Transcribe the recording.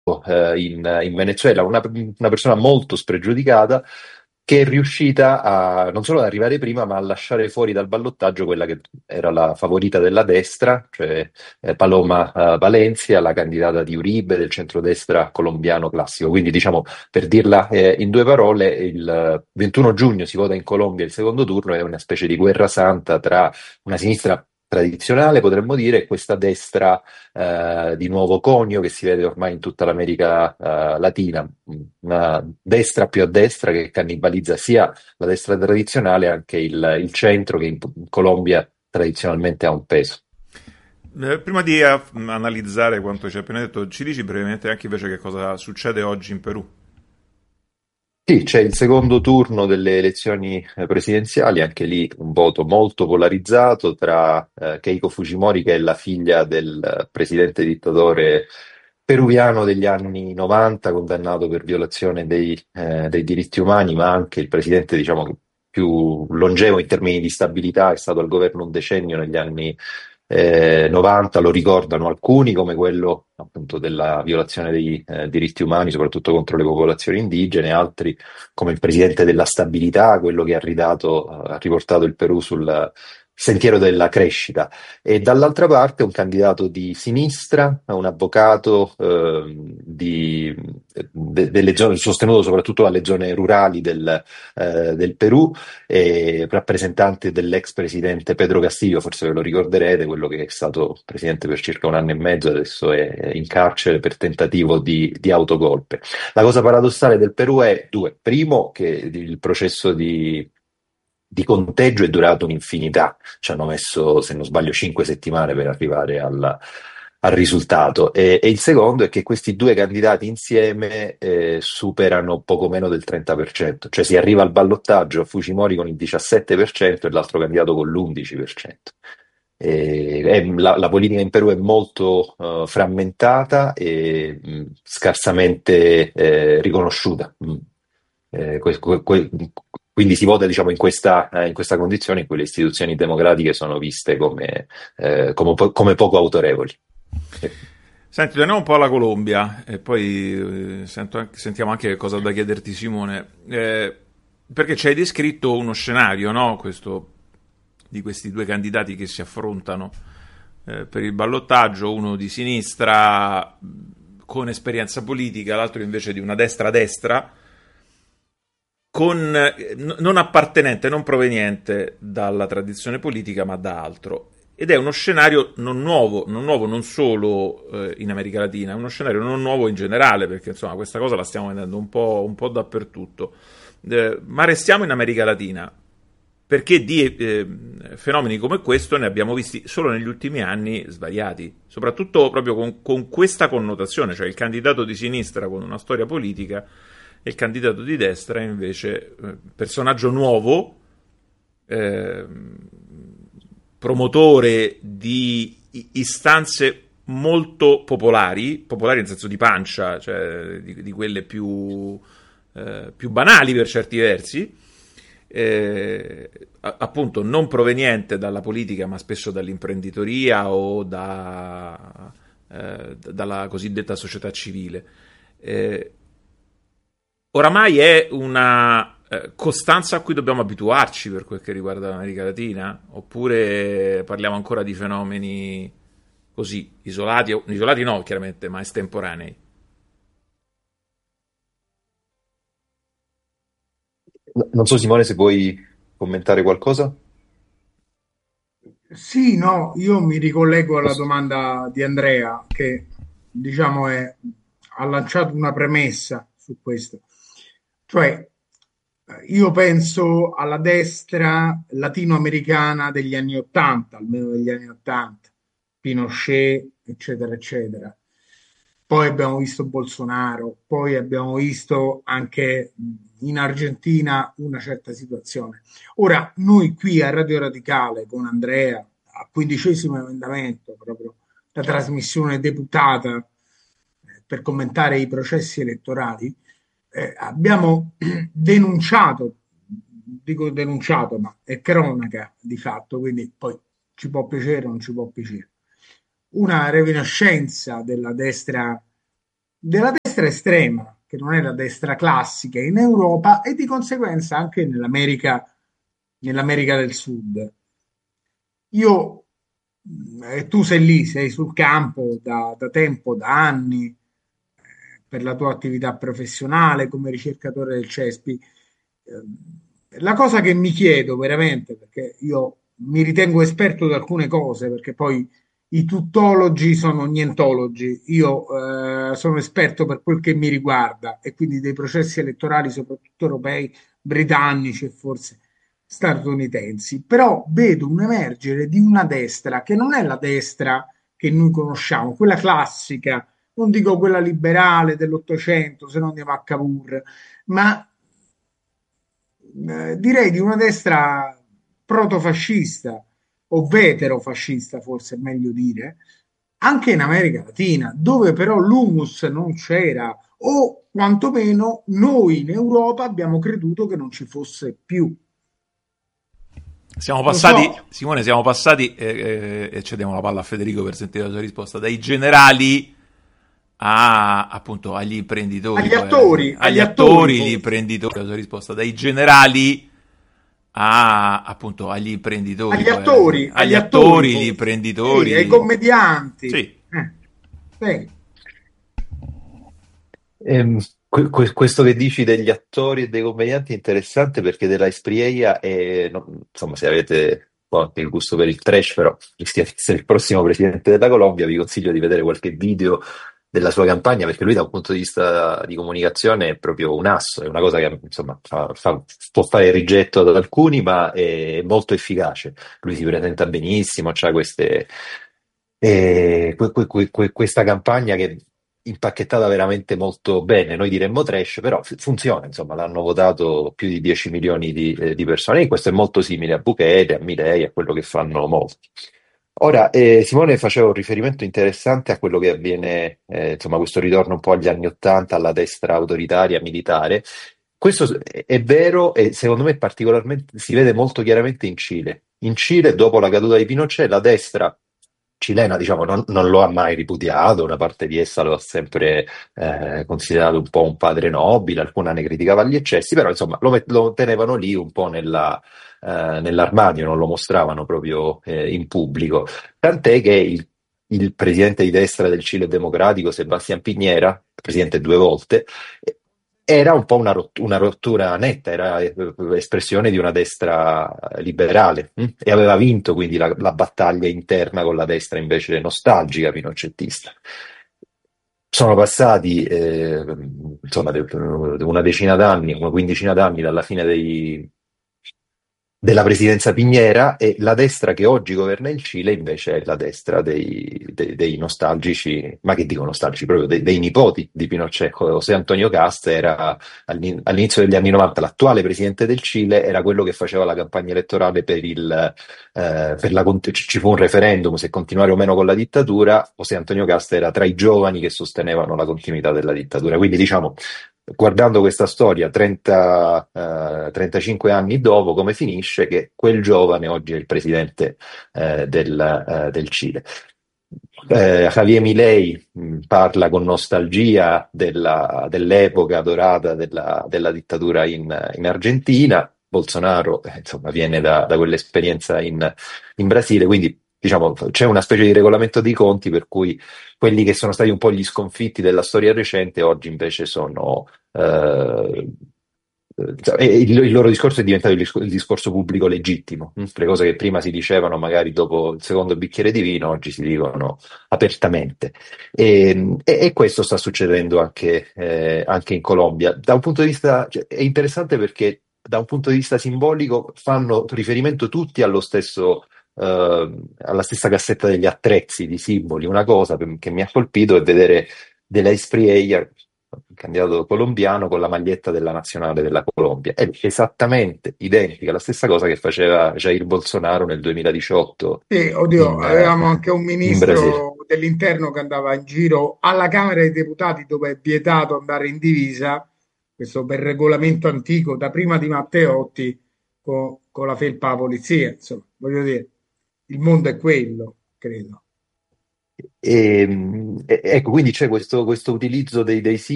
in Venezuela, una persona molto spregiudicata che è riuscita non solo ad arrivare prima, ma a lasciare fuori dal ballottaggio quella che era la favorita della destra, cioè Paloma Valencia, la candidata di Uribe del centrodestra colombiano classico. Quindi, diciamo, per dirla in due parole, il 21 giugno si vota in Colombia il secondo turno, è una specie di guerra santa tra una sinistra tradizionale, potremmo dire, e questa destra di nuovo conio che si vede ormai in tutta l'America Latina, una destra più a destra che cannibalizza sia la destra tradizionale, anche il centro che in Colombia tradizionalmente ha un peso. Prima di analizzare quanto ci hai appena detto, ci dici brevemente anche invece che cosa succede oggi in Perù? Sì, c'è il secondo turno delle elezioni presidenziali, anche lì un voto molto polarizzato tra Keiko Fujimori, che è la figlia del presidente dittatore peruviano degli anni 90, condannato per violazione dei diritti umani, ma anche il presidente, diciamo, più longevo in termini di stabilità, è stato al governo un decennio negli anni 90, lo ricordano alcuni come quello appunto della violazione dei diritti umani, soprattutto contro le popolazioni indigene, altri come il presidente della stabilità, quello che ha riportato il Perù sul sentiero della crescita. E dall'altra parte un candidato di sinistra, un avvocato delle zone, sostenuto soprattutto dalle zone rurali del Perù, e rappresentante dell'ex presidente Pedro Castillo, forse ve lo ricorderete, quello che è stato presidente per circa un anno e mezzo, adesso è in carcere per tentativo di autogolpe. La cosa paradossale del Perù è due. Primo, che il processo di conteggio è durato un'infinità, ci hanno messo, se non sbaglio, 5 settimane per arrivare al risultato. E il secondo è che questi due candidati insieme superano poco meno del 30%, cioè si arriva al ballottaggio, Fujimori con il 17% e l'altro candidato con l'11%. La politica in Perù è molto frammentata e scarsamente riconosciuta. Quindi si vota, diciamo, in questa condizione in cui le istituzioni democratiche sono viste come poco autorevoli. Sì. Senti, torniamo un po' alla Colombia e poi sentiamo anche cosa ho da chiederti, Simone. Perché ci hai descritto uno scenario, no? Di questi due candidati che si affrontano per il ballottaggio, uno di sinistra con esperienza politica, l'altro invece di una destra-destra, non appartenente, non proveniente dalla tradizione politica, ma da altro. Ed è uno scenario non nuovo non solo in America Latina, è uno scenario non nuovo in generale, perché insomma questa cosa la stiamo vedendo un po' dappertutto. Ma restiamo in America Latina, perché di fenomeni come questo ne abbiamo visti solo negli ultimi anni svariati, soprattutto proprio con questa connotazione, cioè il candidato di sinistra con una storia politica e il candidato di destra invece personaggio nuovo, eh, promotore di istanze molto popolari, popolari nel senso di pancia, cioè di quelle più banali per certi versi, appunto non proveniente dalla politica ma spesso dall'imprenditoria o dalla cosiddetta società civile. Oramai è una costanza a cui dobbiamo abituarci per quel che riguarda l'America Latina? Oppure parliamo ancora di fenomeni così, isolati, isolati no chiaramente, ma estemporanei? Non so, Simone, se vuoi commentare qualcosa. Sì, no, io mi ricollego alla domanda di Andrea che diciamo ha lanciato una premessa su questo. Cioè, io penso alla destra latinoamericana degli anni Ottanta, almeno degli anni Ottanta, Pinochet, eccetera, eccetera. Poi abbiamo visto Bolsonaro, poi abbiamo visto anche in Argentina una certa situazione. Ora, noi qui a Radio Radicale con Andrea, a 15° emendamento, proprio la trasmissione deputata per commentare i processi elettorali, abbiamo denunciato, dico denunciato, ma è cronaca di fatto, quindi poi ci può piacere o non ci può piacere, una reminiscenza della destra della destra estrema, che non è la destra classica in Europa e di conseguenza anche nell'America del Sud. Io, tu sei lì, sei sul campo da tempo, da anni, per la tua attività professionale come ricercatore del CESPI. La cosa che mi chiedo veramente, perché io mi ritengo esperto di alcune cose, perché poi i tuttologi sono nientologi, io sono esperto per quel che mi riguarda e quindi dei processi elettorali, soprattutto europei, britannici e forse statunitensi, però vedo un emergere di una destra che non è la destra che noi conosciamo, quella classica, non dico quella liberale dell'Ottocento, se no andiamo a Cavour, ma direi di una destra protofascista o veterofascista, forse è meglio dire, anche in America Latina, dove però l'humus non c'era, o quantomeno noi in Europa abbiamo creduto che non ci fosse più. Siamo Lo so, passati, Simone, siamo passati, e cediamo la palla a Federico per sentire la sua risposta, dai generali appunto agli imprenditori, poi alla fine, agli agli attori attori, gli forse, imprenditori, la sua risposta, dai generali appunto agli imprenditori, poi alla fine, agli agli attori attori, gli forse, sì, ai imprenditori, commedianti. sì. Sì. Ehm, Questo che dici degli attori e dei commedianti è interessante perché della Espriella è, insomma, se avete un po' anche il gusto per il trash, però rischia di essere il prossimo presidente della Colombia, vi consiglio di vedere qualche video della sua campagna perché lui da un punto di vista di comunicazione è proprio un asso, è una cosa che insomma può fare il rigetto ad alcuni, ma è molto efficace. Lui si presenta benissimo, ha questa campagna che impacchettata veramente molto bene, noi diremmo trash, però funziona, insomma, l'hanno votato più di 10 milioni di persone e questo è molto simile a Bukele, a Milei, a quello che fanno molti. Ora, Simone faceva un riferimento interessante a quello che avviene, insomma, questo ritorno un po' agli anni Ottanta, alla destra autoritaria militare. Questo è vero e secondo me particolarmente si vede molto chiaramente in Cile. In Cile, dopo la caduta di Pinochet, la destra cilena, diciamo, non lo ha mai ripudiato, una parte di essa lo ha sempre considerato un po' un padre nobile, alcuna ne criticava gli eccessi, però insomma lo tenevano lì un po' nell'armadio, non lo mostravano proprio in pubblico. Tant'è che il presidente di destra del Cile Democratico, Sebastián Piñera, presidente due volte, era un po' una rottura netta, era espressione di una destra liberale, e aveva vinto quindi la battaglia interna con la destra invece nostalgica pinocettista. Sono passati insomma, una decina d'anni, una quindicina d'anni dalla fine della presidenza Piñera e la destra che oggi governa il Cile invece è la destra dei nostalgici, ma che dico nostalgici, proprio dei nipoti di Pinochet. José Antonio Cast era all'inizio degli anni 90 l'attuale presidente del Cile, era quello che faceva la campagna elettorale ci fu un referendum se continuare o meno con la dittatura. José Antonio Cast era tra i giovani che sostenevano la continuità della dittatura. Quindi diciamo guardando questa storia 35 anni dopo, come finisce? Che quel giovane oggi è il presidente del Cile. Javier Milei parla con nostalgia dell'epoca dorata della dittatura in Argentina. Bolsonaro, insomma, viene da quell'esperienza in Brasile, quindi diciamo c'è una specie di regolamento dei conti per cui quelli che sono stati un po' gli sconfitti della storia recente oggi invece sono e il loro discorso è diventato il discorso pubblico legittimo. Le cose che prima si dicevano magari dopo il secondo bicchiere di vino, oggi si dicono apertamente. E questo sta succedendo anche in Colombia. Da un punto di vista, cioè, è interessante perché da un punto di vista simbolico fanno riferimento tutti alla stessa cassetta degli attrezzi di simboli. Una cosa che mi ha colpito è vedere della Espriella, il candidato colombiano, con la maglietta della nazionale della Colombia. È esattamente identica, la stessa cosa che faceva Jair Bolsonaro nel 2018 sì, oddio, in, eh, avevamo anche un in Brasile. ministro dell'interno che andava in giro alla Camera dei Deputati dove è vietato andare in divisa, questo per regolamento antico, da prima di Matteotti, con la felpa alla polizia, insomma, voglio dire, il mondo è quello, credo. ecco, quindi c'è questo utilizzo dei